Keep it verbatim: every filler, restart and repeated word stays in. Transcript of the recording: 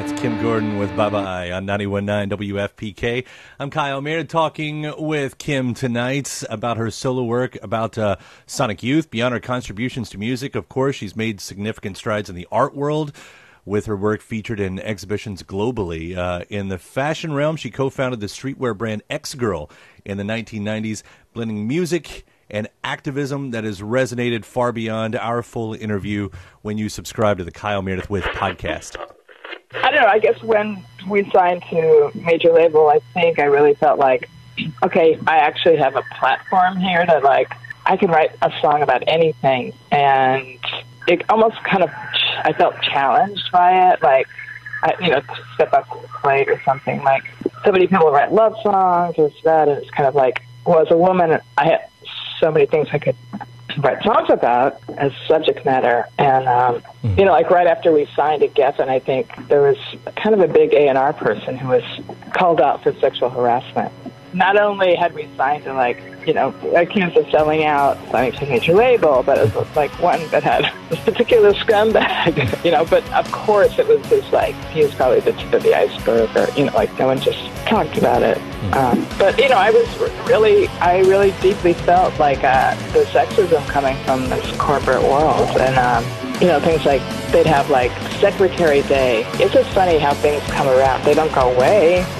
Kim Gordon with Bye Bye on ninety-one point nine W F P K. I'm Kyle Meredith talking with Kim tonight about her solo work, about uh, Sonic Youth. Beyond her contributions to music, of course, she's made significant strides in the art world, with her work featured in exhibitions globally. Uh, in the fashion realm, she co-founded the streetwear brand X-Girl in the nineteen nineties, blending music and activism that has resonated far beyond our full interview when you subscribe to the Kyle Meredith With podcast. I don't know, I guess when we signed to major label, I think I really felt like, okay, I actually have a platform here that, like, I can write a song about anything. And it almost kind of, I felt challenged by it, like, I, you know, to step up to the plate or something. Like, so many people write love songs, this, that, and it's kind of like, well, as a woman, I had so many things I could write songs about as subject matter. And, um, mm. you know, like right after we signed to Geffen, I think there was kind of a big A and R person who was called out for sexual harassment. Not only had we signed to, like, you know, accused of selling out, signing to a major label, but it was like one that had this particular scumbag, you know, but of course it was just like, he was probably the tip of the iceberg, or, you know, like no one just talked about it. Mm-hmm. Um, but, you know, I was really, I really deeply felt like uh, the sexism coming from this corporate world. And, um, you know, things like, they'd have like Secretary Day. It's just funny how things come around. They don't go away.